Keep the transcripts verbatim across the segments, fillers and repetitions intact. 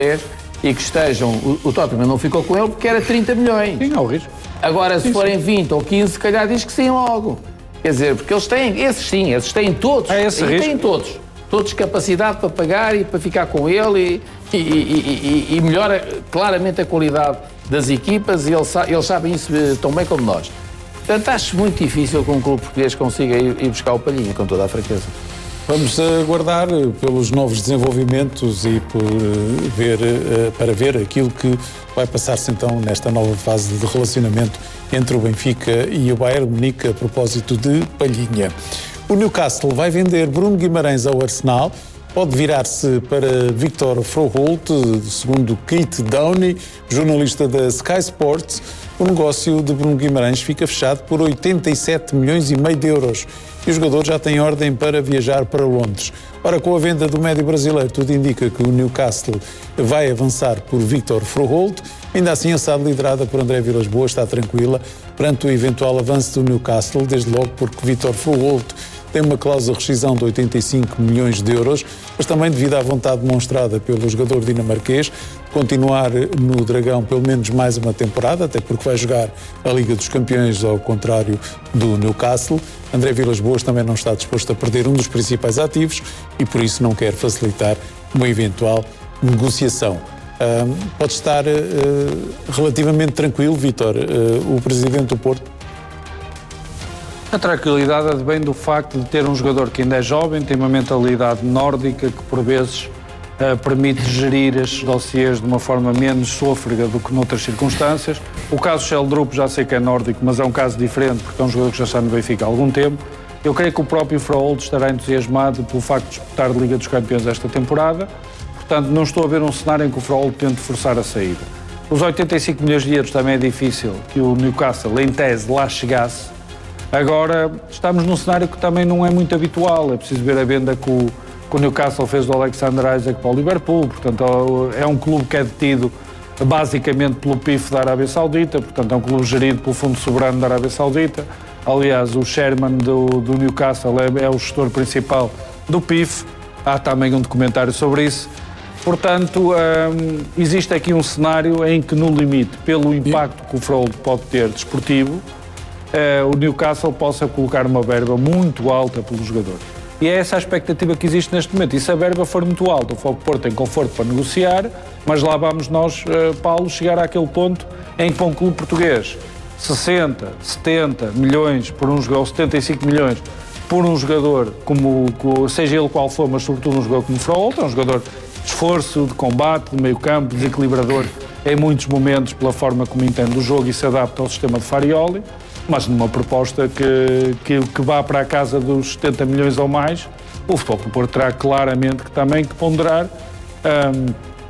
e que estejam... O, o Tottenham não ficou com ele porque era trinta milhões. Sim, é o risco. Agora, se sim, forem sim. vinte ou quinze, se calhar diz que sim logo. Quer dizer, porque eles têm, esses sim, esses têm todos, é esse e risco. têm todos, todos capacidade para pagar e para ficar com ele e, e, e, e, e melhora claramente a qualidade das equipas e eles, eles sabem isso tão bem como nós. Portanto, acho muito difícil que um clube português consiga ir, ir buscar o Palhinha, com toda a fraqueza. Vamos aguardar pelos novos desenvolvimentos e por ver, para ver aquilo que vai passar-se então nesta nova fase de relacionamento entre o Benfica e o Bayern de Munique a propósito de Palhinha. O Newcastle vai vender Bruno Guimarães ao Arsenal, pode virar-se para Victor Froholt, segundo Keith Downey, jornalista da Sky Sports. O negócio de Bruno Guimarães fica fechado por oitenta e sete milhões e meio de euros e o jogador já tem ordem para viajar para Londres. Ora, com a venda do médio brasileiro, tudo indica que o Newcastle vai avançar por Victor Froholt. Ainda assim, a S A D liderada por André Vilas-Boas está tranquila perante o eventual avanço do Newcastle, desde logo porque Victor Froholt tem uma cláusula de rescisão de oitenta e cinco milhões de euros, mas também devido à vontade demonstrada pelo jogador dinamarquês de continuar no Dragão pelo menos mais uma temporada, até porque vai jogar a Liga dos Campeões, ao contrário do Newcastle. André Vilas-Boas também não está disposto a perder um dos principais ativos e por isso não quer facilitar uma eventual negociação. Uh, pode estar uh, relativamente tranquilo, Vítor, uh, o presidente do Porto? A tranquilidade advém do facto de ter um jogador que ainda é jovem, tem uma mentalidade nórdica que, por vezes, uh, permite gerir estes dossiês de uma forma menos sôfrega do que noutras circunstâncias. O caso Sheldrup já sei que é nórdico, mas é um caso diferente, porque é um jogador que já está no Benfica há algum tempo. Eu creio que o próprio Froholt estará entusiasmado pelo facto de disputar a Liga dos Campeões esta temporada. Portanto, não estou a ver um cenário em que o Froholt tente forçar a saída. Os oitenta e cinco milhões de euros também é difícil que o Newcastle, em tese, lá chegasse. Agora, estamos num cenário que também não é muito habitual. É preciso ver a venda que o, que o Newcastle fez do Alexander Isaac para o Liverpool. Portanto, é um clube que é detido basicamente pelo P I F da Arábia Saudita. Portanto, é um clube gerido pelo Fundo Soberano da Arábia Saudita. Aliás, o chairman do, do Newcastle é, é o gestor principal do P I F. Há também um documentário sobre isso. Portanto, hum, existe aqui um cenário em que, no limite, pelo impacto que o Froholt pode ter desportivo, Uh, o Newcastle possa colocar uma verba muito alta pelo jogador. E é essa a expectativa que existe neste momento. E se a verba for muito alta, o Fogo Porto tem conforto para negociar, mas lá vamos nós, uh, Paulo, chegar àquele ponto em que para um clube português sessenta, setenta milhões por um jogador, setenta e cinco milhões por um jogador, como, seja ele qual for, mas sobretudo um jogador como o Froholt, é um jogador de esforço, de combate, de meio campo, desequilibrador em muitos momentos pela forma como entende o jogo e se adapta ao sistema de Farioli, mas numa proposta que, que, que vá para a casa dos setenta milhões ou mais, o Futebol Clube do Porto terá claramente que também que ponderar, um,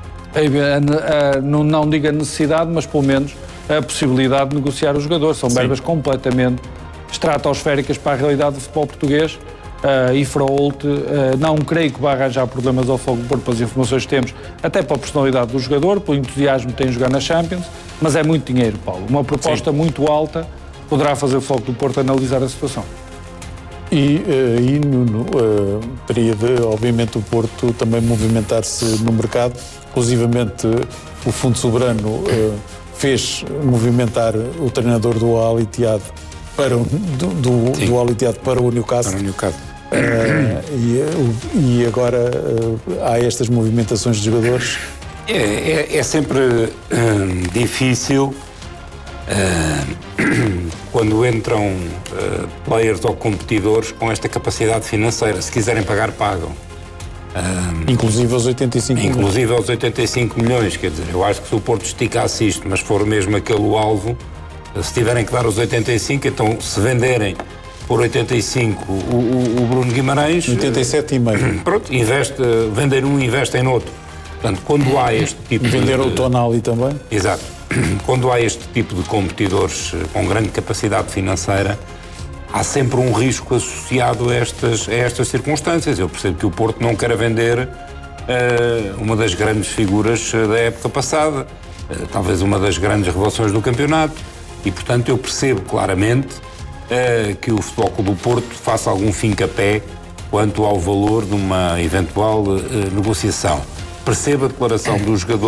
a, a, a, não, não digo a necessidade, mas pelo menos a possibilidade de negociar o jogador. São verbas completamente estratosféricas para a realidade do futebol português. Uh, e Froholt, uh, não creio que vá arranjar problemas ao Fogo do Porto pelas informações que temos, até pela personalidade do jogador, pelo entusiasmo que tem em jogar na Champions, mas é muito dinheiro, Paulo. Uma proposta Sim. muito alta poderá fazer o Fogo do Porto analisar a situação. E aí, uh, Nuno, uh, teria de, obviamente, o Porto também movimentar-se no mercado. Inclusivamente, uh, o Fundo Soberano uh, fez movimentar o treinador do Al Ittihad para o, do, do, do Al Ittihad para o Newcastle. Para o Newcastle. Uh, e, e agora uh, há estas movimentações de jogadores? É, é, é sempre hum, difícil uh, quando entram uh, players ou competidores com esta capacidade financeira. Se quiserem pagar, pagam. Um, inclusive aos oitenta e cinco milhões. Inclusive aos oitenta e cinco milhões, quer dizer, eu acho que se o Porto esticasse isto, mas for mesmo aquele o alvo, se tiverem que dar os oitenta e cinco, então se venderem por oitenta e cinco o, o, o Bruno Guimarães... oitenta e sete vírgula cinco. Pronto, investe, vender um, investem no outro. Portanto, quando há este tipo Vender de... Vender o Tonali também? Exato. Quando há este tipo de competidores com grande capacidade financeira, há sempre um risco associado a estas, a estas circunstâncias. Eu percebo que o Porto não quer vender uh, uma das grandes figuras da época passada, uh, talvez uma das grandes revelações do campeonato, e, portanto, eu percebo claramente uh, que o Futebol Clube do Porto faça algum fincapé quanto ao valor de uma eventual uh, negociação. Percebo a declaração do jogador